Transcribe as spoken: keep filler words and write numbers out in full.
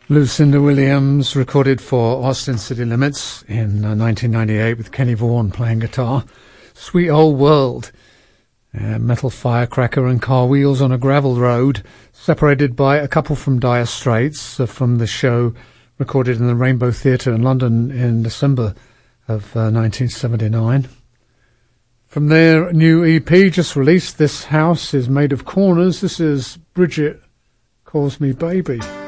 Lucinda Williams recorded for Austin City Limits in uh, nineteen ninety-eight with Kenny Vaughan playing guitar. Sweet Old World. Uh, Metal Firecracker and Car Wheels on a Gravel Road, separated by A Couple from Dire Straits uh, from the show recorded in the Rainbow Theatre in London in December of uh, nineteen seventy-nine. From their new E P just released, This House is Made of Corners. This is Bridget Calls Me Baby.